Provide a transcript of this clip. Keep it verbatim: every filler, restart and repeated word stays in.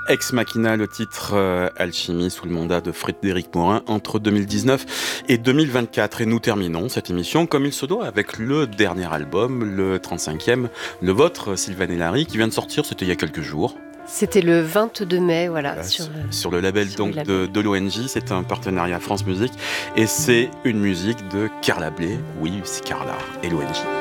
Ex Machina, le titre euh, Alchimie sous le mandat de Frédéric Morin entre deux mille dix-neuf et deux mille vingt-quatre. Et nous terminons cette émission comme il se doit avec le dernier album, le trente-cinquième, le vôtre, Sylvain Larry, qui vient de sortir, c'était il y a quelques jours. C'était le vingt-deux mai, voilà. Voilà, sur, le, sur le label sur donc le label. de, de l'O N J, c'est un partenariat France Musique et c'est une musique de Carla Bley. Oui, c'est Carla et l'O N J.